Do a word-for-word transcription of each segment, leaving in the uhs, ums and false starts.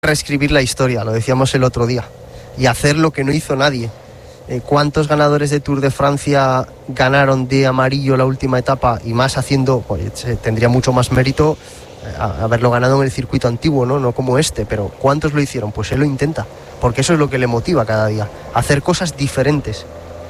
reescribir la historia, lo decíamos el otro día, y hacer lo que no hizo nadie. Eh, ¿Cuántos ganadores de Tour de Francia ganaron de amarillo la última etapa? Y más haciendo, pues, eh, tendría mucho más mérito eh, haberlo ganado en el circuito antiguo, ¿no? No como este, pero ¿cuántos lo hicieron? Pues él lo intenta, porque eso es lo que le motiva cada día, hacer cosas diferentes.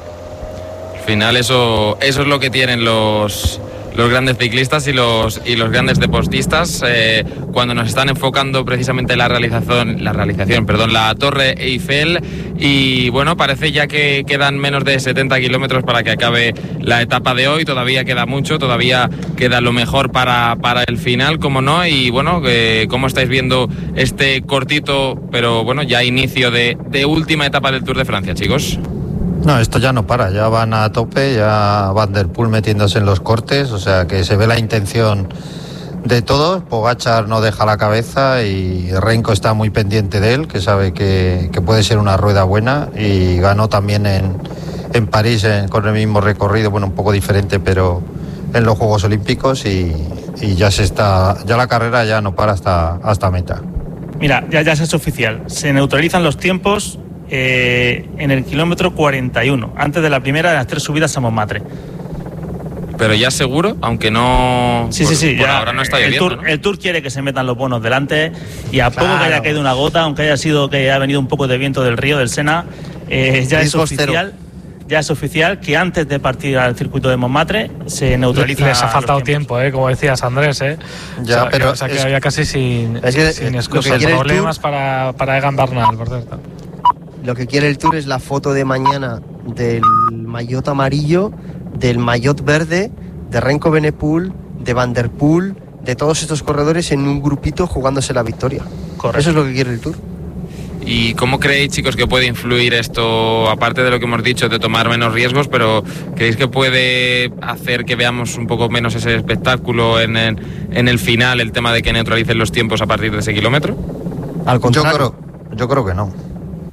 Al final eso, eso es lo que tienen los... los grandes ciclistas y los y los grandes deportistas eh, cuando nos están enfocando precisamente la realización la realización perdón la Torre Eiffel. Y bueno, parece ya que quedan menos de setenta kilómetros para que acabe la etapa de hoy. Todavía queda mucho, todavía queda lo mejor para, para el final, como no. Y bueno, eh, ¿cómo estáis viendo este cortito pero bueno ya inicio de, de última etapa del Tour de Francia, chicos? No, esto ya no para, ya van a tope, ya Van der Poel metiéndose en los cortes, o sea que se ve la intención de todos. Pogačar no deja la cabeza y Renko está muy pendiente de él, que sabe que, que puede ser una rueda buena, y ganó también en, en París en, con el mismo recorrido, bueno, un poco diferente, pero en los Juegos Olímpicos, y, y ya se está, ya la carrera ya no para hasta, hasta meta. Mira, ya, ya se ha hecho oficial, se neutralizan los tiempos Eh, en el kilómetro cuarenta y uno, antes de la primera de las tres subidas a Montmartre. Pero ya seguro, aunque no... Sí, por, sí, sí. Por ya, ahora no está el, lloviendo, tour, ¿no? el Tour quiere que se metan los bonos delante, y a Claro. poco que haya caído una gota, aunque haya sido que haya venido un poco de viento del río, del Sena, eh, ya es oficial... Ya es oficial que antes de partir al circuito de Montmartre se neutraliza. Les ha faltado tiempo, ¿eh? Como decías, Andrés, ¿eh? Ya, o sea, pero que, o sea, que es, había casi sin, es que, sin lo excusas, que problemas Tour, para, para Egan Bernal, por cierto. Lo que quiere el Tour es la foto de mañana del maillot amarillo, del maillot verde, de Renko Evenepoel, de Van der Poel, de todos estos corredores en un grupito jugándose la victoria. Correcto. Eso es lo que quiere el Tour. ¿Y cómo creéis, chicos, que puede influir esto, aparte de lo que hemos dicho, de tomar menos riesgos, pero creéis que puede hacer que veamos un poco menos ese espectáculo en el, en el final, el tema de que neutralicen los tiempos a partir de ese kilómetro? Al contrario. yo creo, yo creo que no.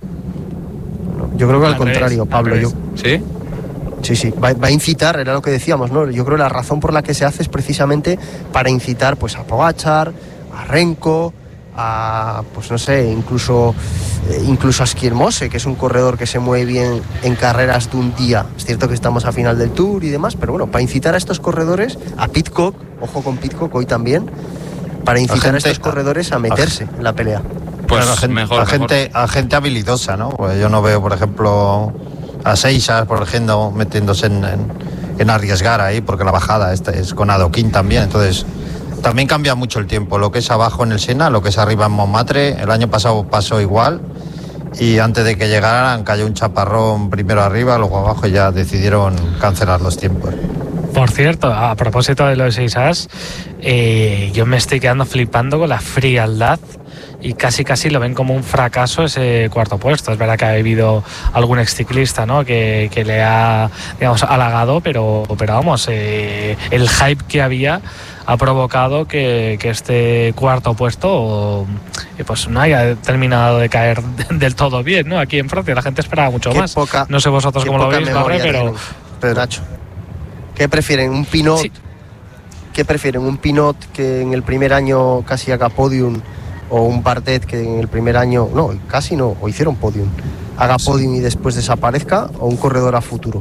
Yo creo que al, Al contrario, revés, Pablo. al Yo, ¿Sí? sí, sí. Va, va a incitar, era lo que decíamos, ¿no? Yo creo que la razón por la que se hace es precisamente para incitar, pues, a Pogačar, a Renko, a, pues no sé, incluso eh, incluso a Skiermose, que es un corredor que se mueve bien en carreras de un día. Es cierto que estamos a final del Tour y demás, pero bueno, para incitar a estos corredores, a Pidcock, ojo con Pidcock hoy también, para incitar a, gente, a estos corredores a meterse a, en la pelea. Pues claro, a gente, mejor, a, mejor. Gente, a gente habilidosa, ¿no? Pues yo no veo, por ejemplo, a Seixas, por ejemplo, metiéndose en, en, en arriesgar ahí, porque la bajada esta es con adoquín también, entonces también cambia mucho el tiempo, lo que es abajo en el Sena, lo que es arriba en Montmartre. El año pasado pasó igual, y antes de que llegaran cayó un chaparrón primero arriba, luego abajo, y ya decidieron cancelar los tiempos. Por cierto, a propósito de los seis As, eh, yo me estoy quedando flipando con la frialdad, y casi casi lo ven como un fracaso ese cuarto puesto. Es verdad que ha habido algún exciclista, ¿no?, que, que le ha, digamos, halagado, pero, pero vamos, eh, el hype que había ha provocado que, que este cuarto puesto eh, pues no haya terminado de caer del todo bien, ¿no? Aquí en Francia la gente esperaba mucho Qué más. Poca, no sé vosotros cómo lo veis, Barre, pero... pero Nacho, ¿qué prefieren? ¿Un Pinot? Sí. ¿Qué prefieren? ¿Un Pinot que en el primer año casi haga podium, o un Bardet que en el primer año, no, casi no, o hicieron podium, haga podium y después desaparezca, o un corredor a futuro?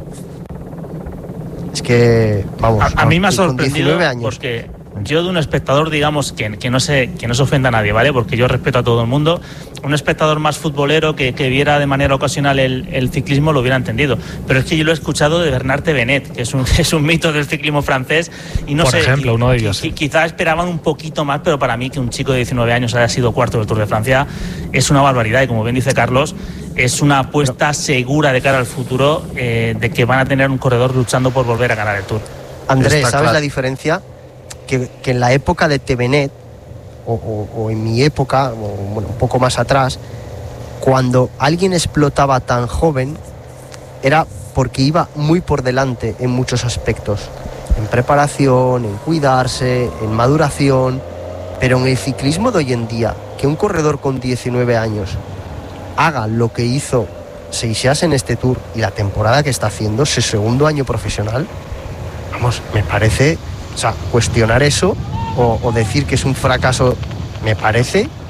Es que, vamos, a, a mí me ha sorprendido años. Porque yo, de un espectador, digamos, que, que, no se, que no se ofenda a nadie, ¿vale? Porque yo respeto a todo el mundo. Un espectador más futbolero que, que viera de manera ocasional el, el ciclismo lo hubiera entendido. Pero es que yo lo he escuchado de Bernard Thévenet, que es un, es un mito del ciclismo francés. Y no Por sé, ejemplo, uno de ellos. Qu- quizá esperaban un poquito más, pero para mí que un chico de diecinueve años haya sido cuarto del Tour de Francia es una barbaridad. Y como bien dice Carlos, es una apuesta segura de cara al futuro, eh, de que van a tener un corredor luchando por volver a ganar el Tour. Andrés, Está ¿sabes claro. la diferencia? Que, que en la época de Thévenet, o, o, o en mi época, o bueno, un poco más atrás, cuando alguien explotaba tan joven, era porque iba muy por delante en muchos aspectos, en preparación, en cuidarse, en maduración. Pero en el ciclismo de hoy en día, que un corredor con diecinueve años haga lo que hizo Seixas en este Tour y la temporada que está haciendo, su segundo año profesional, vamos, me parece, o sea, cuestionar eso o, o decir que es un fracaso, me parece